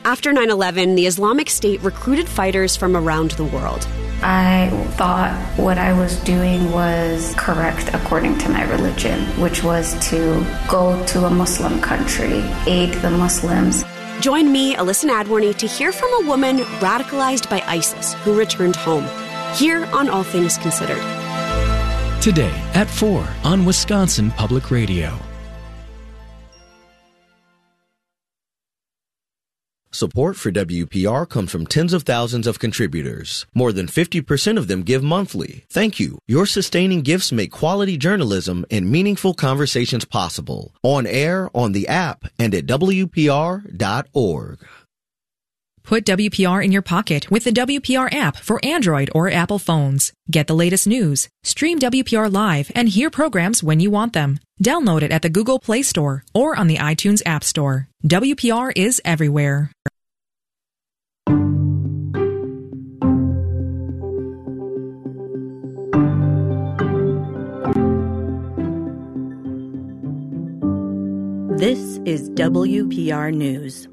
After 9/11, the Islamic State recruited fighters from around the world. I thought what I was doing was correct according to my religion, which was to go to a Muslim country, aid the Muslims. Join me, Alyssa Nadworny, to hear from a woman radicalized by ISIS who returned home. Here on All Things Considered. Today at 4 on Wisconsin Public Radio. Support for WPR comes from tens of thousands of contributors. More than 50% of them give monthly. Thank you. Your sustaining gifts make quality journalism and meaningful conversations possible. On air, on the app, and at WPR.org. Put WPR in your pocket with the WPR app for Android or Apple phones. Get the latest news, stream WPR live, and hear programs when you want them. Download it at the Google Play Store or on the iTunes App Store. WPR is everywhere. This is WPR News.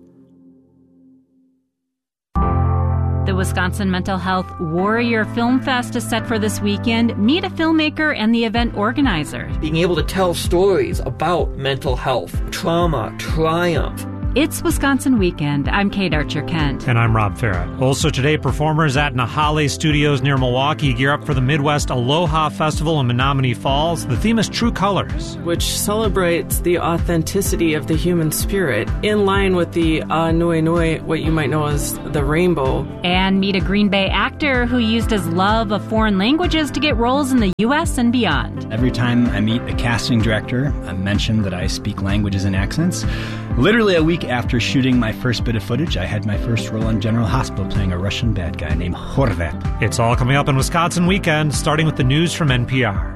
The Wisconsin Mental Health Warrior Film Fest is set for this weekend. Meet a filmmaker and the event organizer. Being able to tell stories about mental health, trauma, triumph. It's Wisconsin Weekend. I'm Kate Archer-Kent. And I'm Rob Farrett. Also today, performers at Nahale Studios near Milwaukee gear up for the Midwest Aloha Festival in Menominee Falls. The theme is True Colors, which celebrates the authenticity of the human spirit, in line with the Nui Nui, what you might know as the rainbow. And meet a Green Bay actor who used his love of foreign languages to get roles in the U.S. and beyond. Every time I meet a casting director, I mention that I speak languages and accents. Literally a week after shooting my first bit of footage, I had my first role on General Hospital playing a Russian bad guy named Horvat. It's all coming up in Wisconsin Weekend, starting with the news from NPR.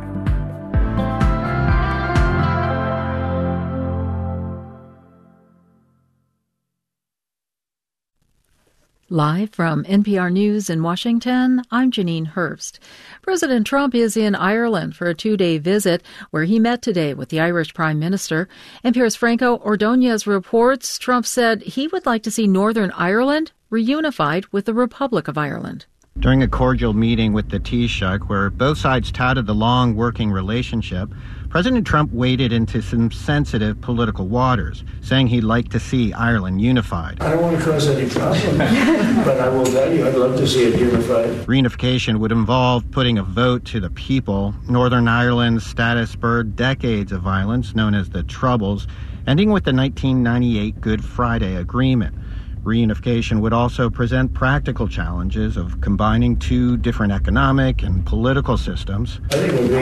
Live from NPR News in Washington, I'm Janine Hurst. President Trump is in Ireland for a 2-day visit where he met today with the Irish Prime Minister. NPR's Franco Ordonez reports Trump said he would like to see Northern Ireland reunified with the Republic of Ireland. During a cordial meeting with the Taoiseach, where both sides touted the long working relationship, President Trump waded into some sensitive political waters, saying he'd like to see Ireland unified. I don't want to cause any problem, but I will tell you I'd love to see it unified. Reunification would involve putting a vote to the people. Northern Ireland's status spurred decades of violence, known as the Troubles, ending with the 1998 Good Friday Agreement. Reunification would also present practical challenges of combining two different economic and political systems. I think it would be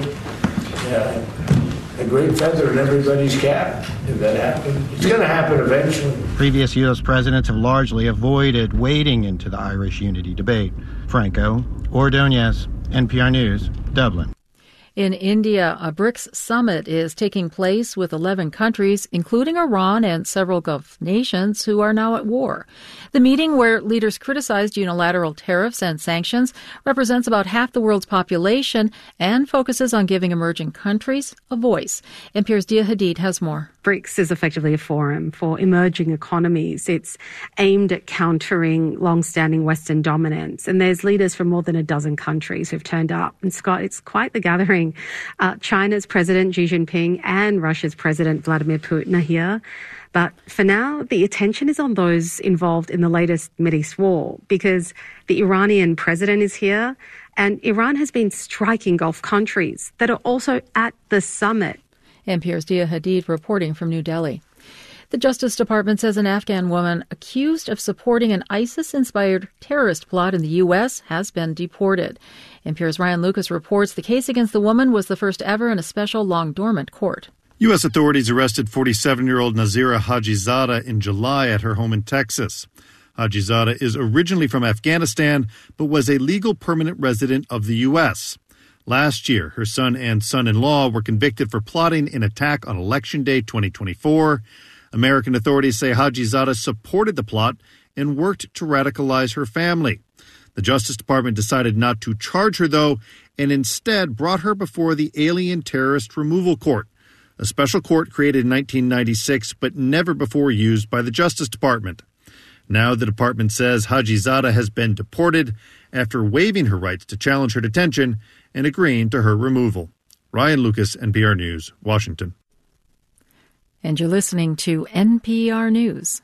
a great feather in everybody's cap if that happened. It's going to happen eventually. Previous U.S. presidents have largely avoided wading into the Irish unity debate. Franco Ordonez, NPR News, Dublin. In India, a BRICS summit is taking place with 11 countries, including Iran and several Gulf nations who are now at war. The meeting, where leaders criticized unilateral tariffs and sanctions, represents about half the world's population and focuses on giving emerging countries a voice. NPR's Dia Hadid has more. BRICS is effectively a forum for emerging economies. It's aimed at countering long-standing Western dominance. And there's leaders from more than a dozen countries who've turned up. And Scott, it's quite the gathering. China's President Xi Jinping and Russia's President Vladimir Putin are here. But for now, the attention is on those involved in the latest Mideast war, because the Iranian president is here and Iran has been striking Gulf countries that are also at the summit. NPR's Dia Hadid reporting from New Delhi. The Justice Department says an Afghan woman accused of supporting an ISIS-inspired terrorist plot in the U.S. has been deported. NPR's Ryan Lucas reports the case against the woman was the first ever in a special long-dormant court. U.S. authorities arrested 47-year-old Nazira Hajizadeh in July at her home in Texas. Hajizadeh is originally from Afghanistan, but was a legal permanent resident of the U.S. Last year, her son and son-in-law were convicted for plotting an attack on Election Day 2024. American authorities say Hajizadeh supported the plot and worked to radicalize her family. The Justice Department decided not to charge her, though, and instead brought her before the Alien Terrorist Removal Court, a special court created in 1996 but never before used by the Justice Department. Now the department says Hajizada has been deported after waiving her rights to challenge her detention and agreeing to her removal. Ryan Lucas, NPR News, Washington. And you're listening to NPR News.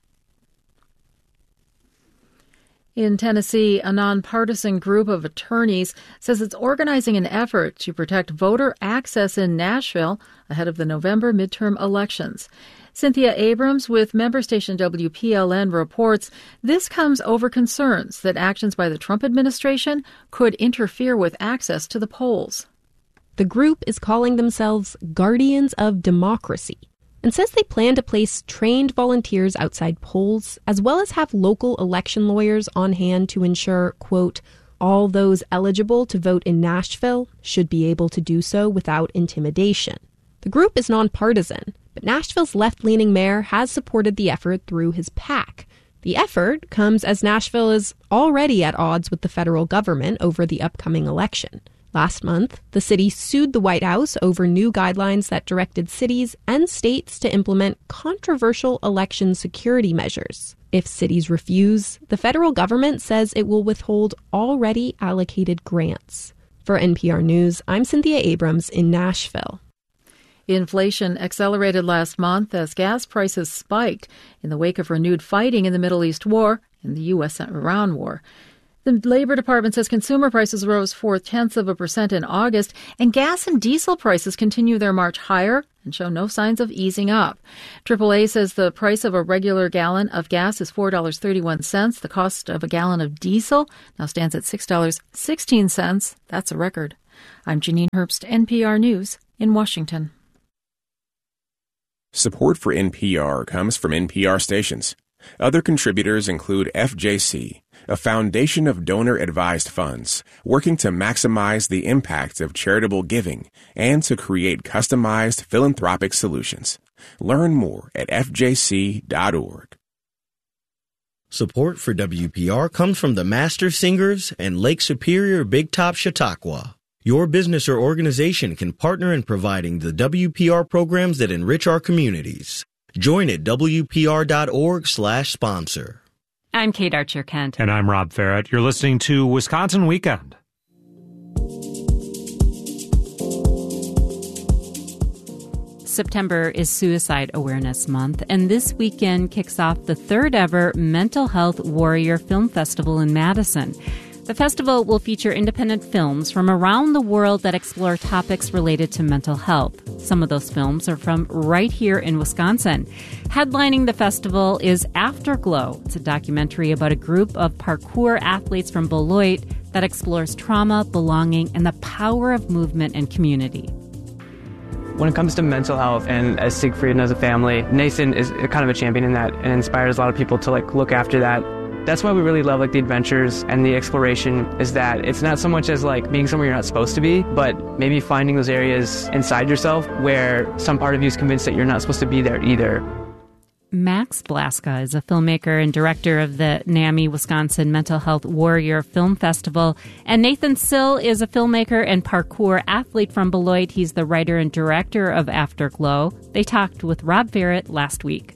In Tennessee, a nonpartisan group of attorneys says it's organizing an effort to protect voter access in Nashville ahead of the November midterm elections. Cynthia Abrams with member station WPLN reports this comes over concerns that actions by the Trump administration could interfere with access to the polls. The group is calling themselves Guardians of Democracy and says they plan to place trained volunteers outside polls, as well as have local election lawyers on hand to ensure, quote, all those eligible to vote in Nashville should be able to do so without intimidation. The group is nonpartisan, but Nashville's left-leaning mayor has supported the effort through his PAC. The effort comes as Nashville is already at odds with the federal government over the upcoming election. Last month, the city sued the White House over new guidelines that directed cities and states to implement controversial election security measures. If cities refuse, the federal government says it will withhold already allocated grants. For NPR News, I'm Cynthia Abrams in Nashville. Inflation accelerated last month as gas prices spiked in the wake of renewed fighting in the Middle East war and the U.S.-Iran war. The Labor Department says consumer prices rose 0.4% in August, and gas and diesel prices continue their march higher and show no signs of easing up. AAA says the price of a regular gallon of gas is $4.31. The cost of a gallon of diesel now stands at $6.16. That's a record. I'm Janine Herbst, NPR News in Washington. Support for NPR comes from NPR stations. Other contributors include FJC, a foundation of donor-advised funds working to maximize the impact of charitable giving and to create customized philanthropic solutions. Learn more at fjc.org. Support for WPR comes from the Master Singers and Lake Superior Big Top Chautauqua. Your business or organization can partner in providing the WPR programs that enrich our communities. Join at WPR.org/sponsor. I'm Kate Archer-Kent. And I'm Rob Farrett. You're listening to Wisconsin Weekend. September is Suicide Awareness Month, and this weekend kicks off the third ever Mental Health Warrior Film Festival in Madison. The festival will feature independent films from around the world that explore topics related to mental health. Some of those films are from right here in Wisconsin. Headlining the festival is Afterglow. It's a documentary about a group of parkour athletes from Beloit that explores trauma, belonging, and the power of movement and community. When it comes to mental health, and as Siegfried and as a family, Nathan is kind of a champion in that and inspires a lot of people to look after that. That's why we really love the adventures and the exploration, is that it's not so much as being somewhere you're not supposed to be, but maybe finding those areas inside yourself where some part of you is convinced that you're not supposed to be there either. Max Blaska is a filmmaker and director of the NAMI Wisconsin Mental Health Warrior Film Festival. And Nathan Sill is a filmmaker and parkour athlete from Beloit. He's the writer and director of Afterglow. They talked with Rob Farrett last week.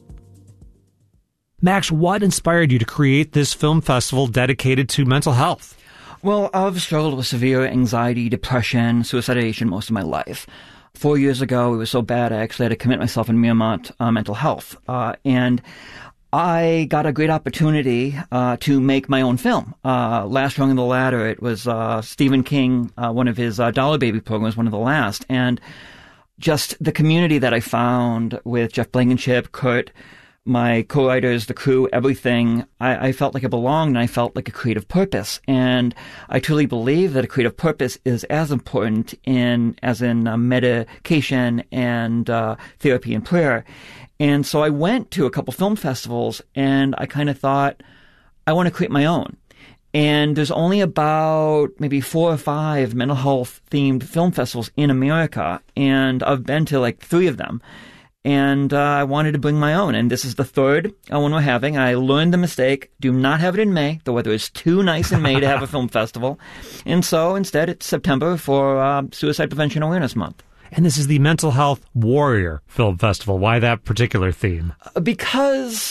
Max, what inspired you to create this film festival dedicated to mental health? Well, I've struggled with severe anxiety, depression, suicidation most of my life. 4 years ago, it was so bad I actually had to commit myself in Miramont mental health. And I got a great opportunity to make my own film. Last Rung on the Ladder, it was Stephen King, one of his Dollar Baby programs, one of the last. And just the community that I found with Jeff Blankenship, Kurt, my co-writers, the crew, everything, I felt like I belonged, and I felt like a creative purpose. And I truly believe that a creative purpose is as important as in medication and therapy and prayer. And so I went to a couple film festivals, and I kind of thought, I want to create my own. And there's only about maybe 4 or 5 mental health themed film festivals in America, and I've been to 3 of them. And I wanted to bring my own, and this is the third one we're having. I learned the mistake. Do not have it in May. The weather is too nice in May to have a film festival. And so instead it's September for Suicide Prevention Awareness Month. And this is the Mental Health Warrior Film Festival. Why that particular theme? Because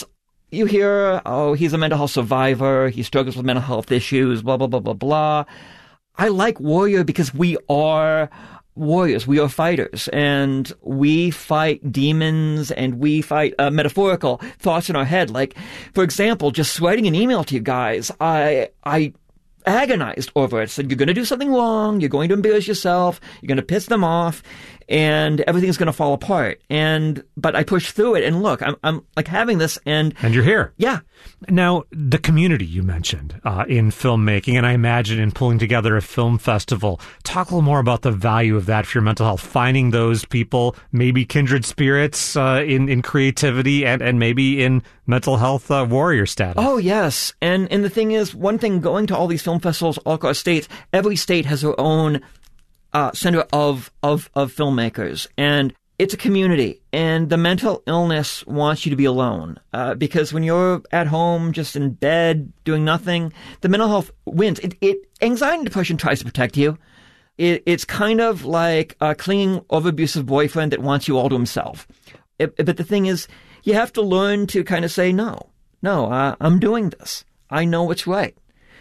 you hear, oh, he's a mental health survivor, he struggles with mental health issues, blah, blah, blah, blah, blah. I like warrior because we are warriors. We are fighters, and we fight demons, and we fight metaphorical thoughts in our head. Like, for example, just writing an email to you guys, I agonized over it. Said, you're going to do something wrong. You're going to embarrass yourself. You're going to piss them off, and everything's going to fall apart. But I pushed through it, and look, I'm like having this, and you're here. Yeah. Now, the community you mentioned in filmmaking, and I imagine in pulling together a film festival, talk a little more about the value of that for your mental health, finding those people, maybe kindred spirits in creativity and maybe in mental health warrior status. Oh, yes. And the thing is, one thing, going to all these film festivals all across states, every state has their own center of filmmakers, and it's a community, and the mental illness wants you to be alone, because when you're at home, just in bed, doing nothing, the mental health wins. Anxiety and depression tries to protect you. It's kind of like a clinging, over-abusive boyfriend that wants you all to himself. But the thing is, you have to learn to kind of say, no, I'm doing this. I know what's right.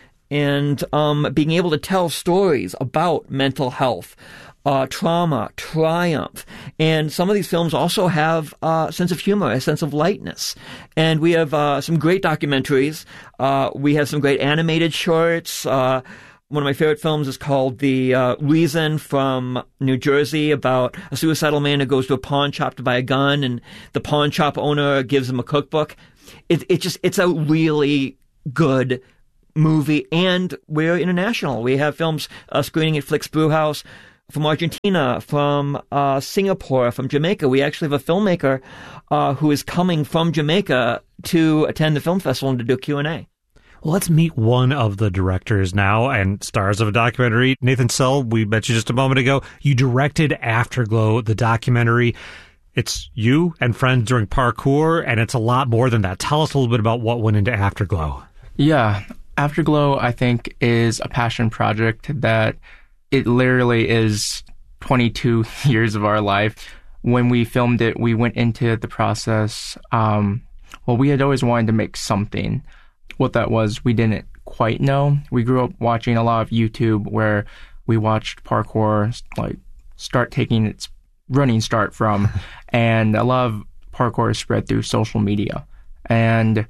And being able to tell stories about mental health, trauma, triumph. And some of these films also have a sense of humor, a sense of lightness. And we have some great documentaries. We have some great animated shorts. One of my favorite films is called The Reason from New Jersey, about a suicidal man who goes to a pawn shop to buy a gun, and the pawn shop owner gives him a cookbook. It's a really good movie, and we're international. We have films screening at Flix Brewhouse from Argentina, from Singapore, from Jamaica. We actually have a filmmaker who is coming from Jamaica to attend the film festival and to do a Q&A. Well, let's meet one of the directors now and stars of a documentary. Nathan Sell, we met you just a moment ago. You directed Afterglow, the documentary. It's you and friends doing parkour, and it's a lot more than that. Tell us a little bit about what went into Afterglow. Yeah, Afterglow, I think, is a passion project that it literally is 22 years of our life. When we filmed it, we went into the process. We had always wanted to make something. What that was, we didn't quite know. We grew up watching a lot of YouTube where we watched parkour start taking its running start from, and a lot of parkour is spread through social media. And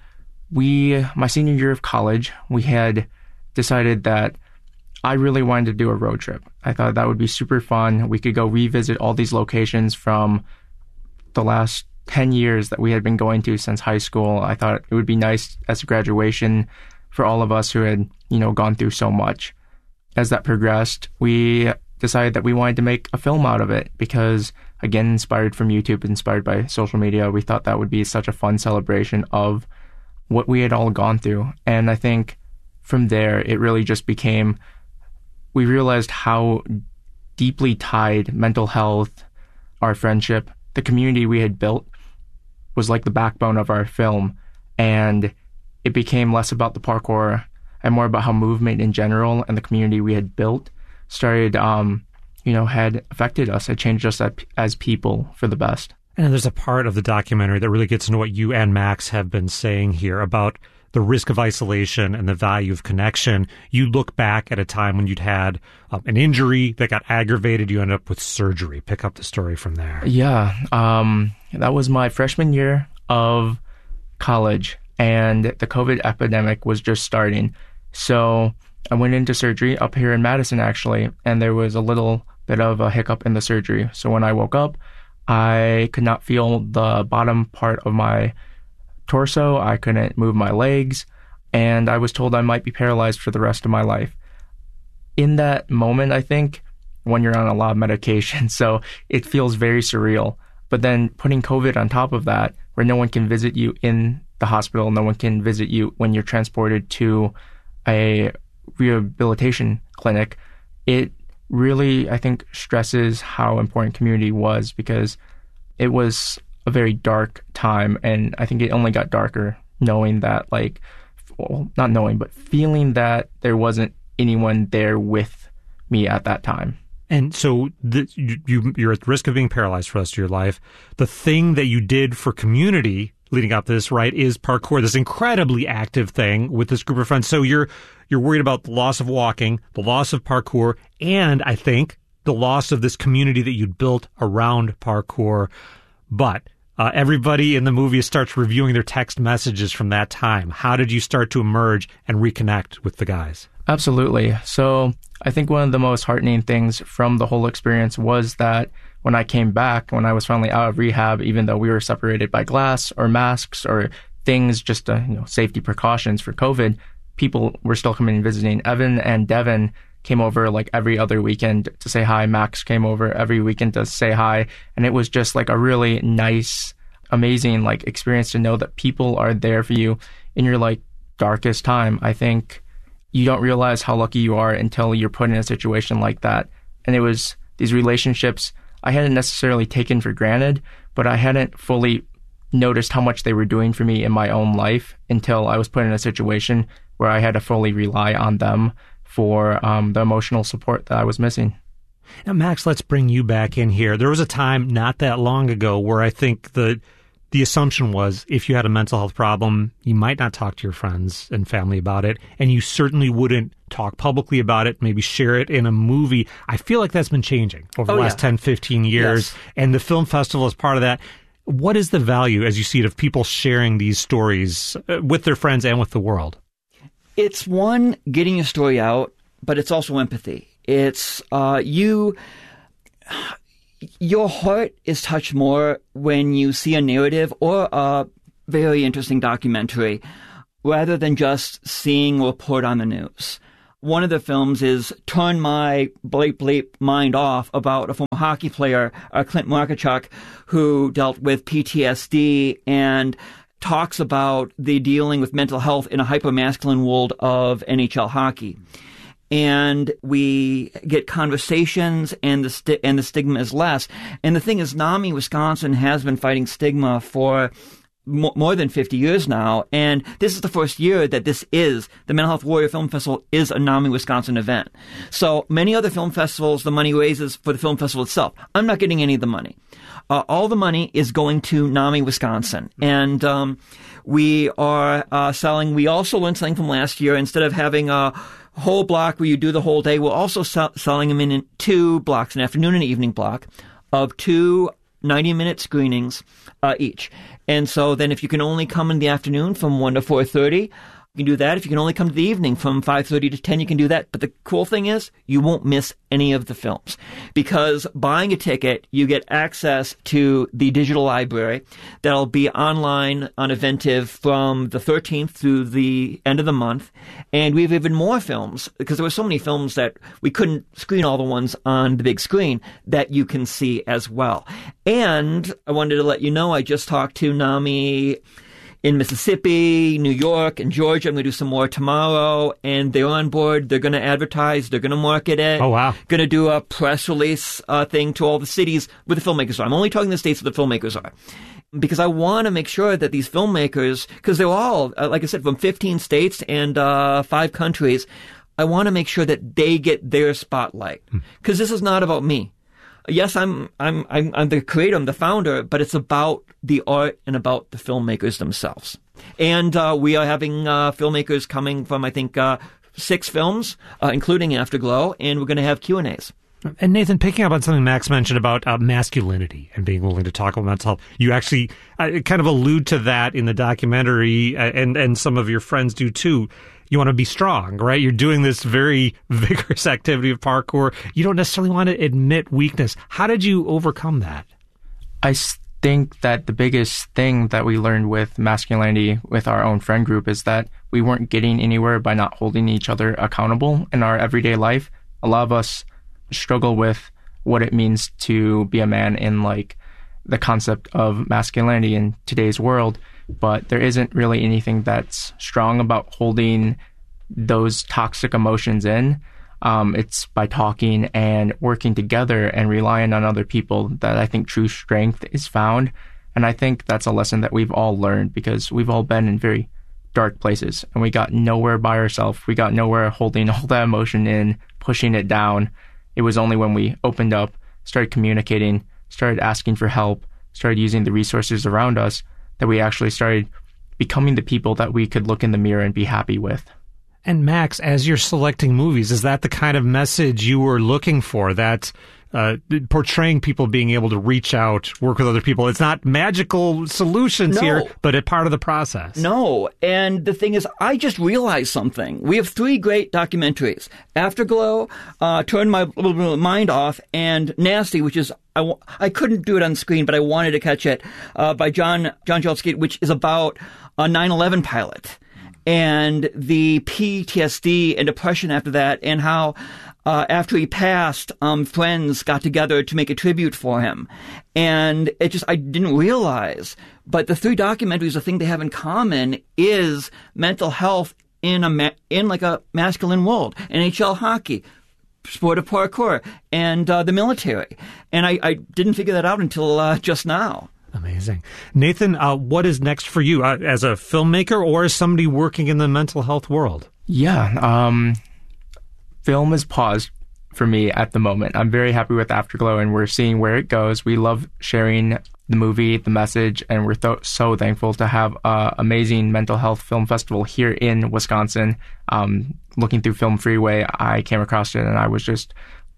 my senior year of college, we had decided that I really wanted to do a road trip. I thought that would be super fun. We could go revisit all these locations from the last 10 years that we had been going to since high school. I thought it would be nice as a graduation for all of us who had, gone through so much. As that progressed, we decided that we wanted to make a film out of it because, again, inspired from YouTube, inspired by social media, we thought that would be such a fun celebration of what we had all gone through. And I think from there, it really just became, we realized how deeply tied mental health, our friendship, the community we had built was like the backbone of our film. And it became less about the parkour and more about how movement in general and the community we had built started, had affected us. It changed us as people for the best. And there's a part of the documentary that really gets into what you and Max have been saying here about the risk of isolation and the value of connection. You look back at a time when you'd had an injury that got aggravated. You ended up with surgery. Pick up the story from there. Yeah. That was my freshman year of college, and the COVID epidemic was just starting. So I went into surgery up here in Madison, actually, and there was a little bit of a hiccup in the surgery. So when I woke up, I could not feel the bottom part of my torso. I couldn't move my legs, and I was told I might be paralyzed for the rest of my life. In that moment, I think, when you're on a lot of medication, so it feels very surreal. But then putting COVID on top of that, where no one can visit you in the hospital, no one can visit you when you're transported to a rehabilitation clinic, it really, I think, stresses how important community was, because it was a very dark time, and I think it only got darker knowing that, not knowing, but feeling that there wasn't anyone there with me at that time. And so you're at risk of being paralyzed for the rest of your life. The thing that you did for community leading up to this, right, is parkour, this incredibly active thing with this group of friends. So you're worried about the loss of walking, the loss of parkour, and I think the loss of this community that you'd built around parkour. But everybody in the movie starts reviewing their text messages from that time. How did you start to emerge and reconnect with the guys? Absolutely. So I think one of the most heartening things from the whole experience was that when I came back, when I was finally out of rehab, even though we were separated by glass or masks or things, just safety precautions for COVID, people were still coming and visiting. Evan and Devin came over like every other weekend to say hi. Max came over every weekend to say hi. And it was just like a really nice, amazing like experience to know that people are there for you in your like darkest time. I think you don't realize how lucky you are until you're put in a situation like that. And it was these relationships I hadn't necessarily taken for granted, but I hadn't fully noticed how much they were doing for me in my own life until I was put in a situation where I had to fully rely on them for the emotional support that I was missing. Now, Max, let's bring you back in here. There was a time not that long ago where I think the assumption was if you had a mental health problem, you might not talk to your friends and family about it, and you certainly wouldn't talk publicly about it, maybe share it in a movie. I feel like that's been changing over the last 10, 15 years, yes. And the film festival is part of that. What is the value, as you see it, of people sharing these stories with their friends and with the world? It's one, getting your story out, but it's also empathy. It's your heart is touched more when you see a narrative or a very interesting documentary rather than just seeing a report on the news. One of the films is Turn My Bleep Mind Off, about a former hockey player, Clint Markichuk, who dealt with PTSD and talks about the dealing with mental health in a hyper-masculine world of NHL hockey. And we get conversations, and the stigma is less. And the thing is, NAMI Wisconsin has been fighting stigma for more than 50 years now, and this is the first year that the Mental Health Warrior Film Festival is a NAMI Wisconsin event. So many other film festivals, the money raises for the film festival itself. I'm not getting any of the money. All the money is going to NAMI Wisconsin, and we are selling. We also learned something from last year. Instead of having a whole block where you do the whole day, we're also selling them in 2 blocks, an afternoon and evening block of 2 90-minute screenings each. And so then if you can only come in the afternoon from 1 to 4:30, you can do that. If you can only come to the evening from 5:30 to 10, you can do that. But the cool thing is you won't miss any of the films, because buying a ticket, you get access to the digital library that'll be online on Eventive from the 13th through the end of the month. And we have even more films, because there were so many films that we couldn't screen all the ones on the big screen, that you can see as well. And I wanted to let you know, I just talked to NAMI in Mississippi, New York, and Georgia. I'm going to do some more tomorrow, and they're on board. They're going to advertise. They're going to market it. Oh, wow. Going to do a press release thing to all the cities where the filmmakers are. I'm only talking the states where the filmmakers are, because I want to make sure that these filmmakers, because they're all, like I said, from 15 states and 5 countries, I want to make sure that they get their spotlight, because this is not about me. Yes, I'm the creator, I'm the founder, but it's about the art and about the filmmakers themselves. And we are having filmmakers coming from, I think, 6 films, including Afterglow, and we're going to have Q&As. And Nathan, picking up on something Max mentioned about masculinity and being willing to talk about mental health, you actually kind of allude to that in the documentary, and some of your friends do too. You want to be strong, right? You're doing this very vigorous activity of parkour. You don't necessarily want to admit weakness. How did you overcome that? I think that the biggest thing that we learned with masculinity with our own friend group is that we weren't getting anywhere by not holding each other accountable in our everyday life. A lot of us struggle with what it means to be a man in like the concept of masculinity in today's world. But there isn't really anything that's strong about holding those toxic emotions in. It's by talking and working together and relying on other people that I think true strength is found. And I think that's a lesson that we've all learned, because we've all been in very dark places and we got nowhere by ourselves. We got nowhere holding all that emotion in, pushing it down. It was only when we opened up, started communicating, started asking for help, started using the resources around us, that we actually started becoming the people that we could look in the mirror and be happy with. And Max, as you're selecting movies, is that the kind of message you were looking for, that portraying people being able to reach out, work with other people? It's not magical solutions here, but a part of the process. No, and the thing is, I just realized something. We have 3 great documentaries. Afterglow, Turn My Mind Off, and Nasty, which is, I couldn't do it on screen, but I wanted to catch it, by John Jelski, which is about a 9/11 pilot. And the PTSD and depression after that, and how after he passed, friends got together to make a tribute for him. And I didn't realize. But the 3 documentaries, the thing they have in common is mental health in like a masculine world. NHL hockey, sport of parkour, and the military. And I didn't figure that out until just now. Amazing. Nathan, what is next for you as a filmmaker or as somebody working in the mental health world? Yeah, film is paused for me at the moment. I'm very happy with Afterglow, and we're seeing where it goes. We love sharing the movie, the message, and we're so thankful to have an amazing mental health film festival here in Wisconsin. Looking through Film Freeway, I came across it, and I was just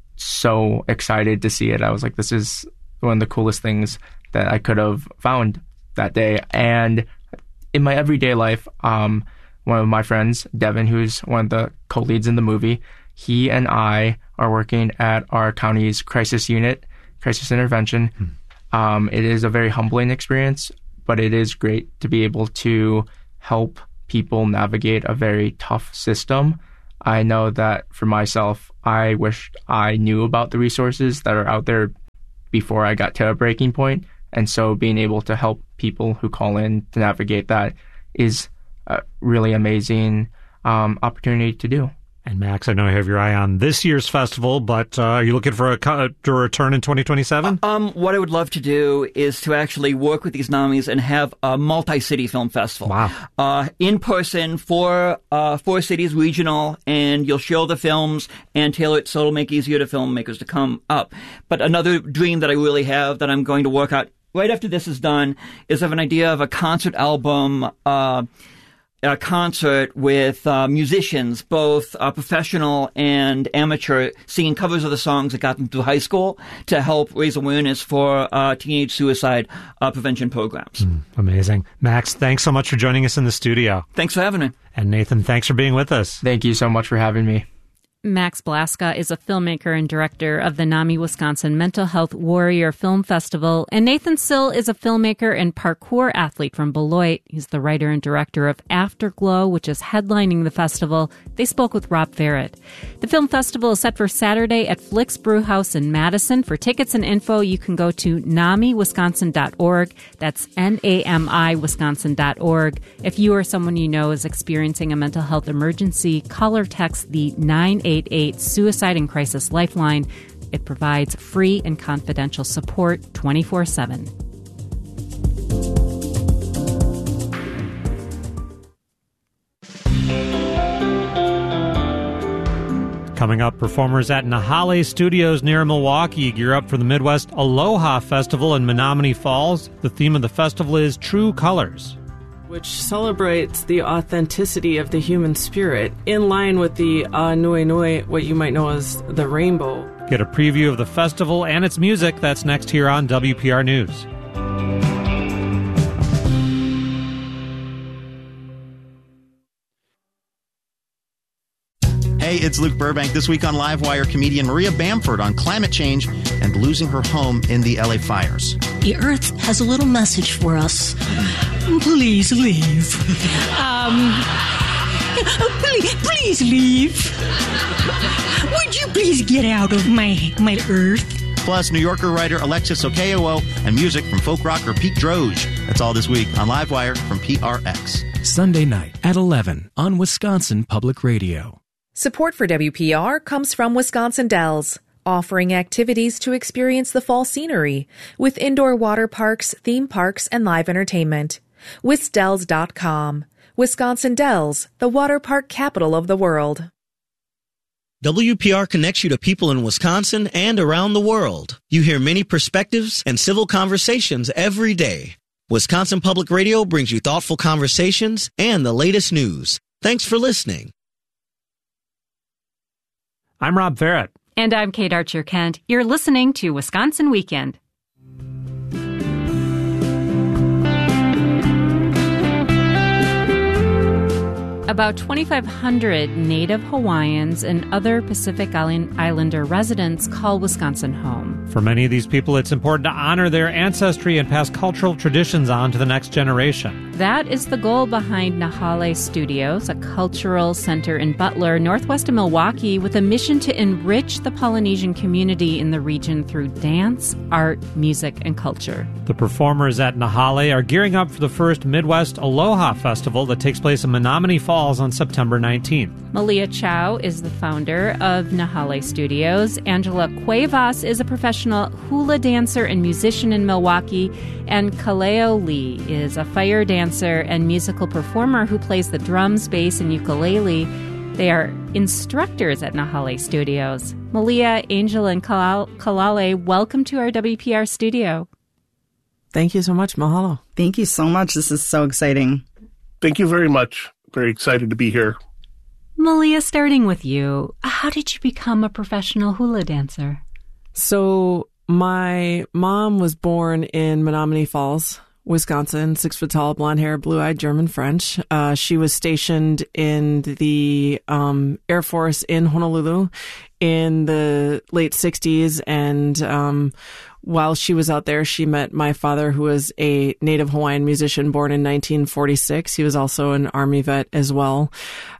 so excited to see it. I was like, this is one of the coolest things that I could have found that day. And in my everyday life, one of my friends, Devin, who's one of the co-leads in the movie, he and I are working at our county's crisis unit, crisis intervention. It is a very humbling experience, but it is great to be able to help people navigate a very tough system. I know that for myself, I wished I knew about the resources that are out there before I got to a breaking point. And so being able to help people who call in to navigate that is a really amazing opportunity to do. And Max, I know you have your eye on this year's festival, but are you looking for a return in 2027? What I would love to do is to actually work with these NAMIs and have a multi-city film festival. Wow. In person for 4 cities, regional, and you'll show the films and tailor it so it'll make it easier to filmmakers to come up. But another dream that I really have that I'm going to work out right after this is done is I have an idea of a concert album, a concert with musicians, both professional and amateur, singing covers of the songs that got them through high school to help raise awareness for teenage suicide prevention programs. Amazing. Max, thanks so much for joining us in the studio. Thanks for having me. And Nathan, thanks for being with us. Thank you so much for having me. Max Blaska is a filmmaker and director of the NAMI Wisconsin Mental Health Warrior Film Festival, and Nathan Sill is a filmmaker and parkour athlete from Beloit. He's the writer and director of Afterglow, which is headlining the festival. They spoke with Rob Farrett. The film festival is set for Saturday at Flick's Brewhouse in Madison. For tickets and info, you can go to namiwisconsin.org. That's NAMI Wisconsin.org. If you or someone you know is experiencing a mental health emergency, call or text the 988 Suicide and Crisis Lifeline. It provides free and confidential support 24/7. Coming up, performers at Nahale Studios near Milwaukee gear up for the Midwest Aloha Festival in Menominee Falls. The theme of the festival is True Colors, which celebrates the authenticity of the human spirit, in line with the Nui Nui, what you might know as the rainbow. Get a preview of the festival and its music. That's next here on WPR News. Hey, it's Luke Burbank. This week on Livewire, comedian Maria Bamford on climate change and losing her home in the LA fires. The Earth has a little message for us. Please leave. Please leave. Would you please get out of my Earth? Plus, New Yorker writer Alexis Okeowo and music from folk rocker Pete Droge. That's all this week on Livewire from PRX. Sunday night at 11 on Wisconsin Public Radio. Support for WPR comes from Wisconsin Dells, offering activities to experience the fall scenery with indoor water parks, theme parks, and live entertainment. WisDells.com. Wisconsin Dells, the water park capital of the world. WPR connects you to people in Wisconsin and around the world. You hear many perspectives and civil conversations every day. Wisconsin Public Radio brings you thoughtful conversations and the latest news. Thanks for listening. I'm Rob Farrett. And I'm Kate Archer-Kent. You're listening to Wisconsin Weekend. About 2,500 Native Hawaiians and other Pacific Islander residents call Wisconsin home. For many of these people, it's important to honor their ancestry and pass cultural traditions on to the next generation. That is the goal behind Nahale Studios, a cultural center in Butler, northwest of Milwaukee, with a mission to enrich the Polynesian community in the region through dance, art, music, and culture. The performers at Nahale are gearing up for the first Midwest Aloha Festival that takes place in Menominee Falls on September 19th. Malia Chow is the founder of Nahale Studios. Angela Cuevas is a professional hula dancer and musician in Milwaukee. And Kaleo Lee is a fire dancer and musical performer who plays the drums, bass, and ukulele. They are instructors at Nahale Studios. Malia, Angel, and Kalale, welcome to our WPR studio. Thank you so much. Mahalo. Thank you so much. This is so exciting. Thank you very much. Very excited to be here. Malia, starting with you, how did you become a professional hula dancer? So my mom was born in Menominee Falls, Wisconsin, 6 foot tall, blonde hair, blue-eyed, German French. She was stationed in the Air Force in Honolulu in the late 60s, and while she was out there, she met my father, who was a Native Hawaiian musician born in 1946. He was also an Army vet as well.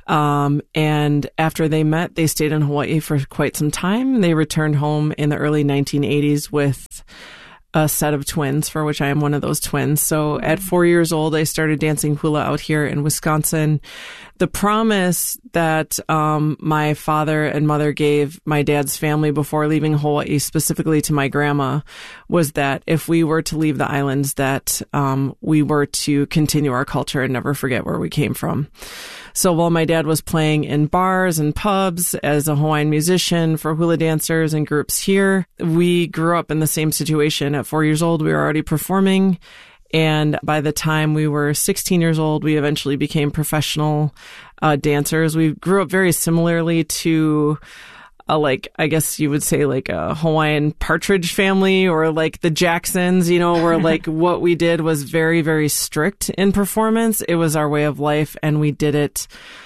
And after they met, they stayed in Hawaii for quite some time. They returned home in the early 1980s with a set of twins, for which I am one of those twins. So at 4 years old, I started dancing hula out here in Wisconsin. The promise that my father and mother gave my dad's family before leaving Hawaii, specifically to my grandma, was that if we were to leave the islands, that we were to continue our culture and never forget where we came from. So while my dad was playing in bars and pubs as a Hawaiian musician for hula dancers and groups here, we grew up in the same situation. At 4 years old, we were already performing. And by the time we were 16 years old, we eventually became professional dancers. We grew up very similarly to I guess you would say like a Hawaiian Partridge Family or like the Jacksons, where like what we did was very, very strict in performance. It was our way of life, and we did it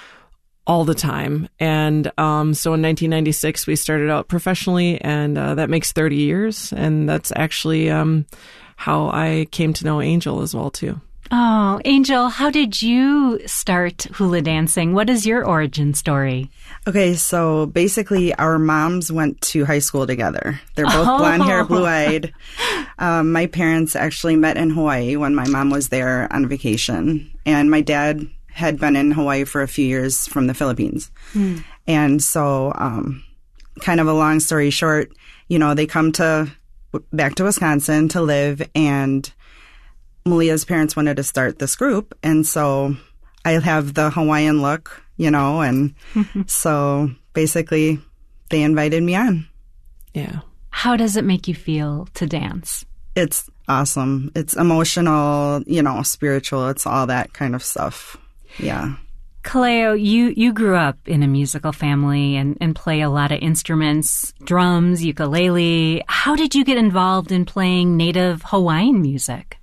all the time. And so in 1996, we started out professionally, and that makes 30 years. And that's actually how I came to know Angel as well, too. Oh, Angel, how did you start hula dancing? What is your origin story? Okay, so basically our moms went to high school together. They're both blonde hair, blue-eyed. My parents actually met in Hawaii when my mom was there on vacation. And my dad had been in Hawaii for a few years from the Philippines. And so kind of a long story short, they come back to Wisconsin to live, and Malia's parents wanted to start this group, and so I have the Hawaiian look, and so basically they invited me on. Yeah. How does it make you feel to dance? It's awesome. It's emotional, spiritual. It's all that kind of stuff. Yeah. Kaleo, you grew up in a musical family and play a lot of instruments, drums, ukulele. How did you get involved in playing Native Hawaiian music?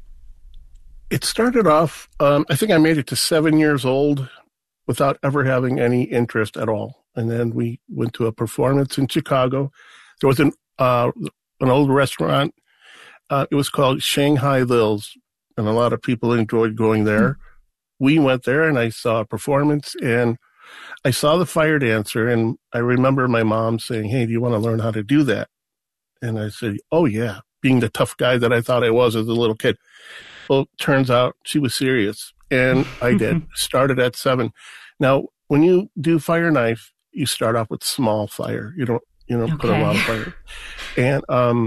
It started off, I think I made it to 7 years old without ever having any interest at all. And then we went to a performance in Chicago. There was an old restaurant. It was called Shanghai Lil's, and a lot of people enjoyed going there. We went there, and I saw a performance, and I saw the fire dancer, and I remember my mom saying, "Hey, do you want to learn how to do that?" And I said, "Oh, yeah," being the tough guy that I thought I was as a little kid. Well, turns out she was serious, and I did. Started at 7. Now, when you do fire knife, you start off with small fire. You don't put a lot of fire. And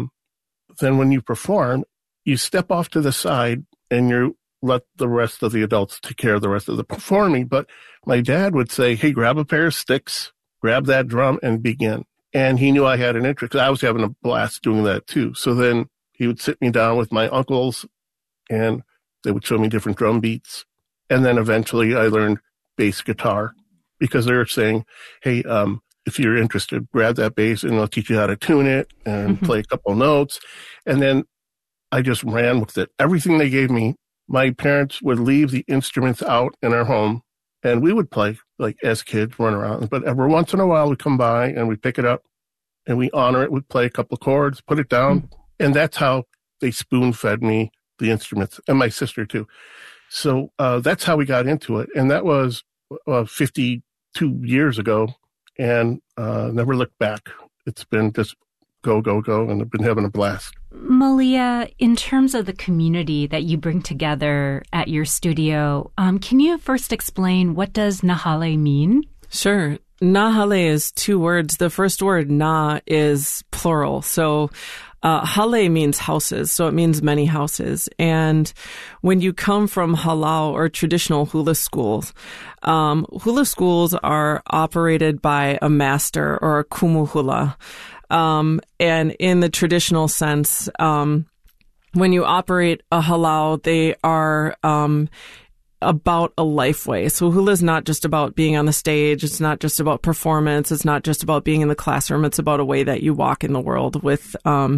then when you perform, you step off to the side, and you let the rest of the adults take care of the rest of the performing. But my dad would say, "Hey, grab a pair of sticks, grab that drum, and begin." And he knew I had an interest, because I was having a blast doing that too. So then he would sit me down with my uncles and They would show me different drum beats. And then eventually I learned bass guitar because they were saying, hey, if you're interested, grab that bass and they'll teach you how to tune it and play a couple notes. And then I just ran with it. Everything they gave me, my parents would leave the instruments out in our home and we would play like as kids, run around. But every once in a while we'd come by and we'd pick it up and we honor it. We'd play a couple of chords, put it down. And that's how they spoon fed me the instruments, and my sister too. So that's how we got into it. And that was 52 years ago, and never looked back. It's been just go, go, go, and I've been having a blast. Malia, in terms of the community that you bring together at your studio, can you first explain what does Nahale mean? Sure. Nahale is two words. The first word, na, is plural. So hale means houses, so it means many houses. And when you come from halau or traditional hula schools are operated by a master or a kumu hula. And in the traditional sense, when you operate a halau, they are about a life way. So hula is not just about being on the stage. It's not just about performance. It's not just about being in the classroom. It's about a way that you walk in the world with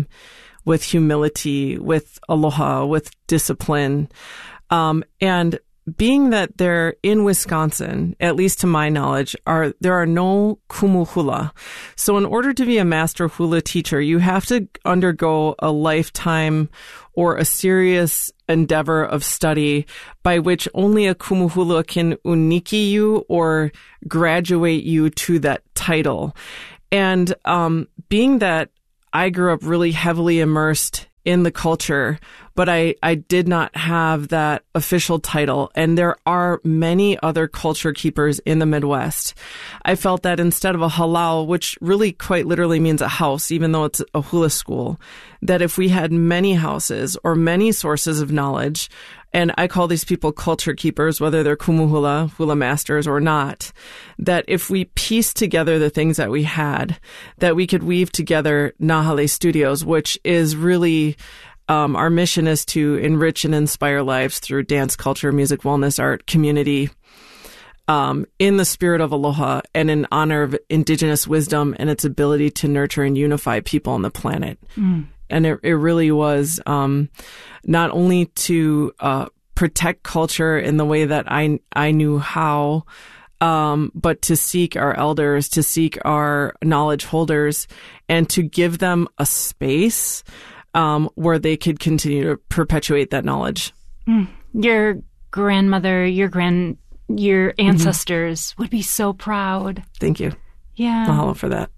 humility, with aloha, with discipline. And being that they're in Wisconsin, at least to my knowledge, there are no kumu hula. So in order to be a master hula teacher, you have to undergo a lifetime or a serious endeavor of study by which only a kumu hula can uniki you or graduate you to that title. And being that I grew up really heavily immersed in the culture, but I did not have that official title. And there are many other culture keepers in the Midwest. I felt that instead of a halau, which really quite literally means a house, even though it's a hula school, that if we had many houses or many sources of knowledge, and I call these people culture keepers, whether they're kumu hula, hula masters or not, that if we piece together the things that we had, that we could weave together Nahale Studios, which is really our mission is to enrich and inspire lives through dance, culture, music, wellness, art, community, in the spirit of aloha and in honor of indigenous wisdom and its ability to nurture and unify people on the planet. And it really was not only to protect culture in the way that I knew how, but to seek our elders, to seek our knowledge holders, and to give them a space where they could continue to perpetuate that knowledge. Your grandmother, your ancestors would be so proud. Thank you. Yeah. Mahalo for that.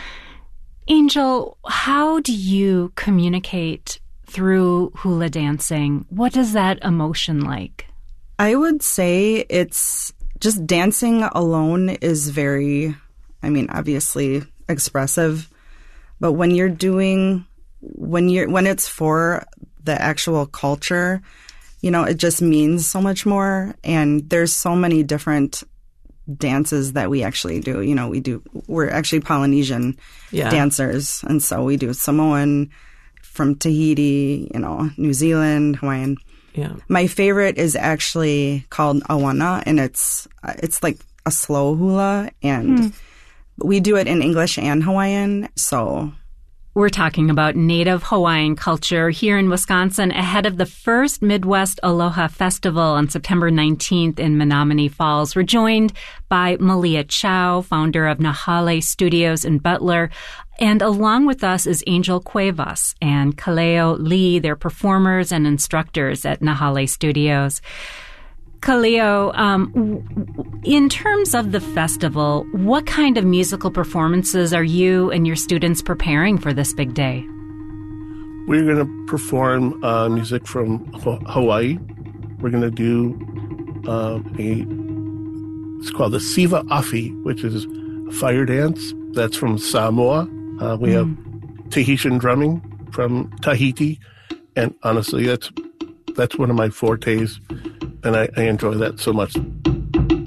Angel, how do you communicate through hula dancing? What is that emotion like? I would say it's just dancing alone is very, obviously expressive, but when it's for the actual culture, it just means so much more. And there's so many different dances that we actually do. We're actually Polynesian dancers. And so we do Samoan, from Tahiti, New Zealand, Hawaiian. Yeah. My favorite is actually called Awana, and it's like a slow hula, and we do it in English and Hawaiian, so... We're talking about Native Hawaiian culture here in Wisconsin ahead of the first Midwest Aloha Festival on September 19th in Menomonee Falls. We're joined by Malia Chow, founder of Nahale Studios in Butler. And along with us is Angel Cuevas and Kaleo Lee. They're performers and instructors at Nahale Studios. Kaleo, in terms of the festival, what kind of musical performances are you and your students preparing for this big day? We're going to perform music from Hawaii. We're going to do it's called the Siva Afi, which is a fire dance. That's from Samoa. We have Tahitian drumming from Tahiti. And honestly, that's one of my fortes. And I enjoy that so much.